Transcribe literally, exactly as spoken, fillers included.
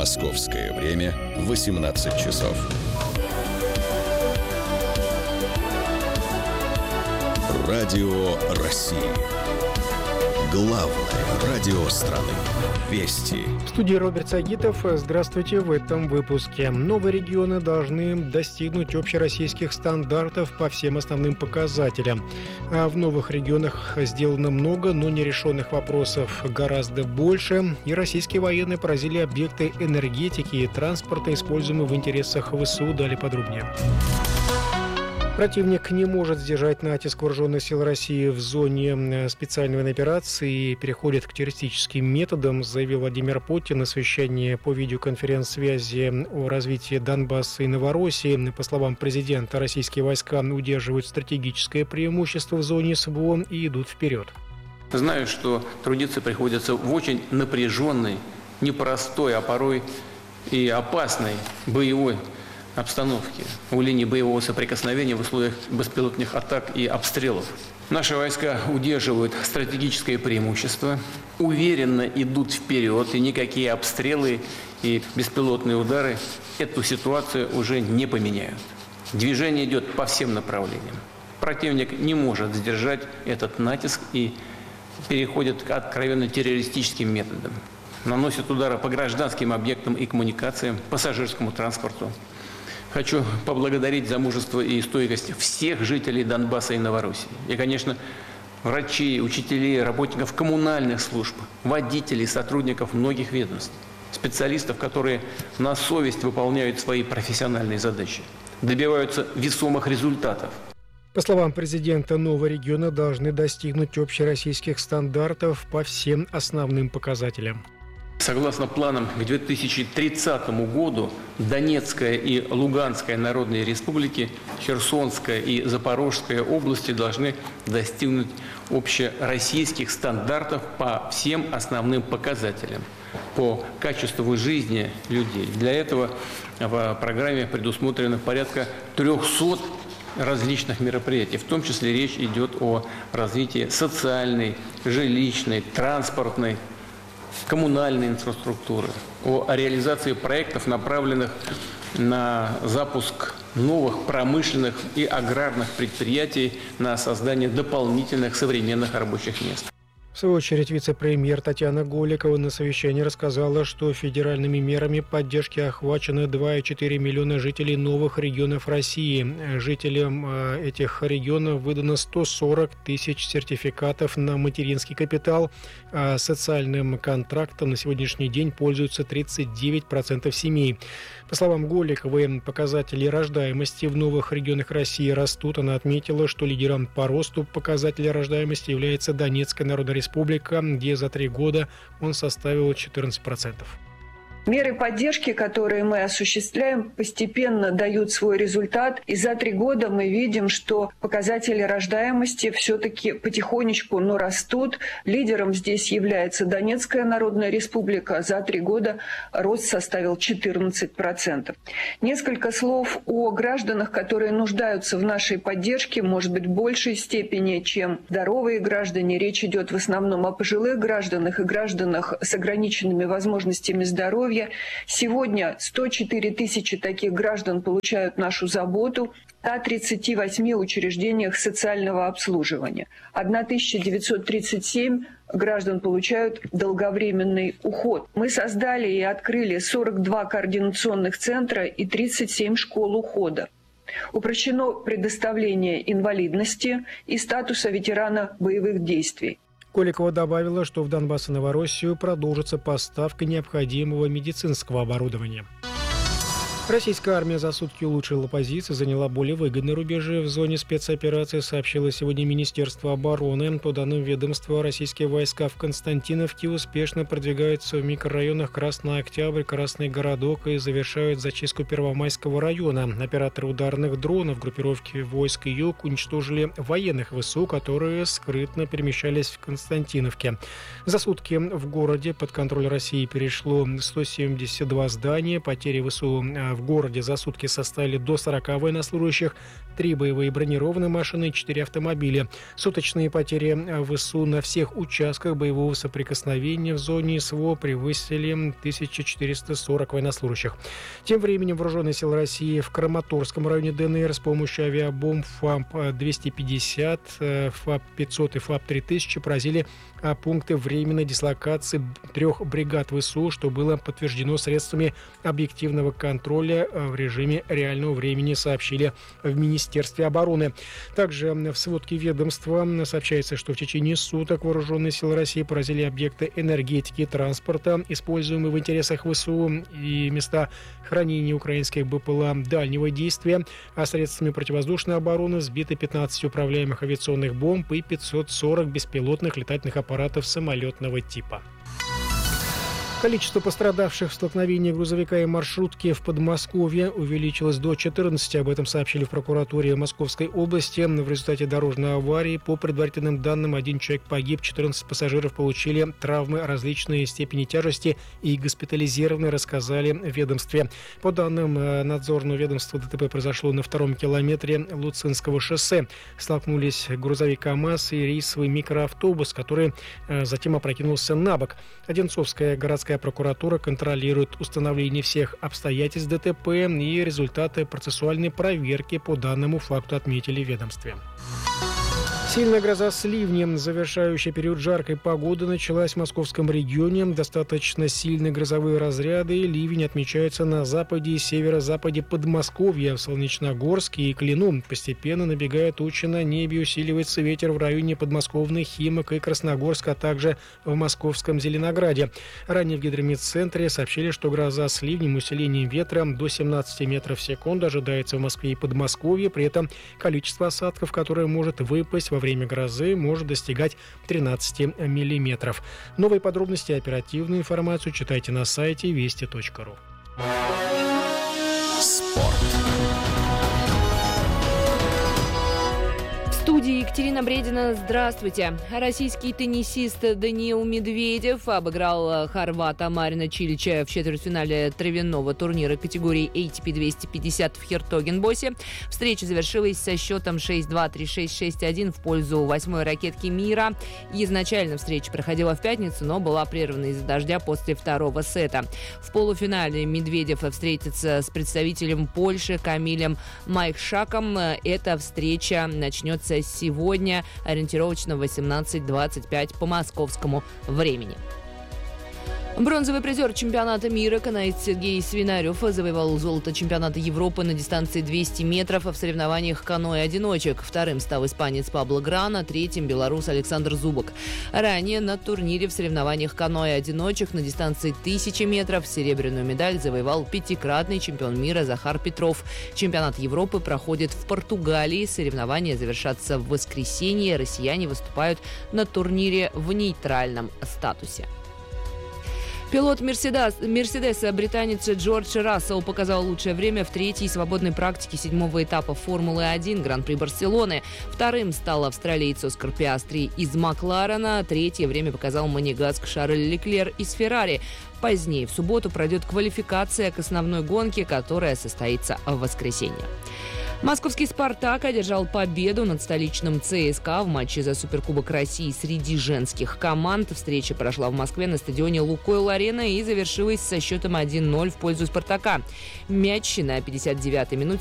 Московское время восемнадцать часов. Радио России. Главное радио страны. Вести. В студии Роберт Сагитов. Здравствуйте. В этом выпуске. Новые регионы должны достигнуть общероссийских стандартов по всем основным показателям. А в новых регионах сделано много, но нерешенных вопросов гораздо больше. И российские военные поразили объекты энергетики и транспорта, используемые в интересах ВСУ. Далее подробнее. Противник не может сдержать натиск вооруженных сил России в зоне специальной военной операции и переходит к террористическим методам, заявил Владимир Путин на совещании по видеоконференц-связи о развитии Донбасса и Новороссии. По словам президента, российские войска удерживают стратегическое преимущество в зоне СВО и идут вперед. Знаю, что трудиться приходится в очень напряженной, непростой, а порой и опасной боевой обстановки у линии боевого соприкосновения в условиях беспилотных атак и обстрелов. Наши войска удерживают стратегическое преимущество, уверенно идут вперед, и никакие обстрелы и беспилотные удары эту ситуацию уже не поменяют. Движение идет по всем направлениям. Противник не может сдержать этот натиск и переходит к откровенно террористическим методам. Наносит удары по гражданским объектам и коммуникациям, пассажирскому транспорту. Хочу поблагодарить за мужество и стойкость всех жителей Донбасса и Новороссии. И, конечно, врачей, учителей, работников коммунальных служб, водителей, сотрудников многих ведомств, специалистов, которые на совесть выполняют свои профессиональные задачи, добиваются весомых результатов. По словам президента, новые регионы должны достигнуть общероссийских стандартов по всем основным показателям. Согласно планам к две тысячи тридцатому году Донецкая и Луганская народные республики, Херсонская и Запорожская области должны достигнуть общероссийских стандартов по всем основным показателям, по качеству жизни людей. Для этого в программе предусмотрено порядка трехсот различных мероприятий. В том числе речь идет о развитии социальной, жилищной, транспортной, коммунальной инфраструктуры, о реализации проектов, направленных на запуск новых промышленных и аграрных предприятий, на создание дополнительных современных рабочих мест. В свою очередь, вице-премьер Татьяна Голикова на совещании рассказала, что федеральными мерами поддержки охвачено два и четыре миллиона жителей новых регионов России. Жителям этих регионов выдано сто сорок тысяч сертификатов на материнский капитал, а социальным контрактом на сегодняшний день пользуются тридцать девять процентов семей. По словам Голиковой, показатели рождаемости в новых регионах России растут. Она отметила, что лидером по росту показателя рождаемости является Донецкая Народная Республика, где за три года он составил четырнадцать процентов. Меры поддержки, которые мы осуществляем, постепенно дают свой результат. И за три года мы видим, что показатели рождаемости все-таки потихонечку, но растут. Лидером здесь является Донецкая Народная Республика. За три года рост составил четырнадцать процентов. Несколько слов о гражданах, которые нуждаются в нашей поддержке, может быть, в большей степени, чем здоровые граждане. Речь идет в основном о пожилых гражданах и гражданах с ограниченными возможностями здоровья. Сегодня сто четыре тысячи таких граждан получают нашу заботу в ста тридцати восьми учреждениях социального обслуживания. тысяча девятьсот тридцать семь граждан получают долговременный уход. Мы создали и открыли сорок два координационных центра и тридцать семь школ ухода. Упрощено предоставление инвалидности и статуса ветерана боевых действий. Голикова добавила, что в Донбасс и Новороссию продолжится поставка необходимого медицинского оборудования. Российская армия за сутки улучшила позиции, заняла более выгодные рубежи в зоне спецоперации, сообщило сегодня Министерство обороны. По данным ведомства, российские войска в Константиновке успешно продвигаются в микрорайонах Красный Октябрь, Красный Городок и завершают зачистку Первомайского района. Операторы ударных дронов группировки войск «Юг» уничтожили военных ВСУ, которые скрытно перемещались в Константиновке. За сутки в городе под контроль России перешло сто семьдесят два здания, потери ВСУ в городе за сутки составили до сорока военнослужащих, три боевые бронированные машины и четыре автомобиля. Суточные потери ВСУ на всех участках боевого соприкосновения в зоне СВО превысили тысячу четыреста сорок военнослужащих. Тем временем вооруженные силы России в Краматорском районе ДНР с помощью авиабомб ФАМП двести пятьдесят, ФАП пятьсот и ФАП три тысячи поразили пункты временной дислокации трех бригад ВСУ, что было подтверждено средствами объективного контроля в режиме реального времени, сообщили в Министерстве обороны. Также в сводке ведомства сообщается, что в течение суток вооруженные силы России поразили объекты энергетики и транспорта, используемые в интересах ВСУ, и места хранения украинских БПЛА дальнего действия, а средствами противовоздушной обороны сбиты пятнадцать управляемых авиационных бомб и пятьсот сорок беспилотных летательных аппаратов самолетного типа. Количество пострадавших в столкновении грузовика и маршрутки в Подмосковье увеличилось до четырнадцати. Об этом сообщили в прокуратуре Московской области. В результате дорожной аварии, по предварительным данным, один человек погиб, четырнадцать пассажиров получили травмы различной степени тяжести и госпитализированы, рассказали в ведомстве. По данным надзорного ведомства, ДТП произошло на втором километре Луцинского шоссе. Столкнулись грузовик КАМАЗ и рейсовый микроавтобус, который затем опрокинулся на бок. Одинцовская городская прокуратура контролирует установление всех обстоятельств ДТП, и результаты процессуальной проверки по данному факту отметили в ведомстве. Сильная гроза с ливнем, завершающая период жаркой погоды, началась в московском регионе. Достаточно сильные грозовые разряды. Ливень отмечается на западе и северо-западе Подмосковья, в Солнечногорске и Клину. Постепенно набегает тучи на небе, усиливается ветер в районе подмосковных Химок и Красногорска, а также в московском Зеленограде. Ранее в гидрометцентре сообщили, что гроза с ливнем, усилением ветра до семнадцати метров в секунду ожидается в Москве и Подмосковье. При этом количество осадков, которое может выпасть во время грозы, может достигать тринадцати миллиметров. Новые подробности и оперативную информацию читайте на сайте вести точка ру. Спорт. В студии Екатерина Бредина. Здравствуйте. Российский теннисист Даниил Медведев обыграл хорвата Марина Чилича в четвертьфинале травяного турнира категории эй ти пи двести пятьдесят в Хертогенбосе. Встреча завершилась со счетом шесть-два, три-шесть, шесть-один в пользу восьмой ракетки мира. Изначально встреча проходила в пятницу, но была прервана из-за дождя после второго сета. В полуфинале Медведев встретится с представителем Польши Камилем Майхшаком. Эта встреча начнется сегодня, ориентировочно в восемнадцать двадцать пять по московскому времени. Бронзовый призер чемпионата мира канадец Сергей Свинарев завоевал золото чемпионата Европы на дистанции двести метров в соревнованиях каноэ-одиночек. Вторым стал испанец Пабло Грана, третьим белорус Александр Зубок. Ранее на турнире в соревнованиях каноэ-одиночек на дистанции тысячи метров серебряную медаль завоевал пятикратный чемпион мира Захар Петров. Чемпионат Европы проходит в Португалии. Соревнования завершатся в воскресенье. Россияне выступают на турнире в нейтральном статусе. Пилот Мерседес, Мерседеса, британец Джордж Рассел, показал лучшее время в третьей свободной практике седьмого этапа Формулы-один Гран-при Барселоны. Вторым стал австралиец Оскар Пиастри из Макларена. Третье время показал монегаск Шарль Леклер из Феррари. Позднее, в субботу, пройдет квалификация к основной гонке, которая состоится в воскресенье. Московский «Спартак» одержал победу над столичным ЦСКА в матче за Суперкубок России среди женских команд. Встреча прошла в Москве на стадионе «Лукойл-Арена» и завершилась со счетом один ноль в пользу «Спартака». Мяч на пятьдесят девятой минуте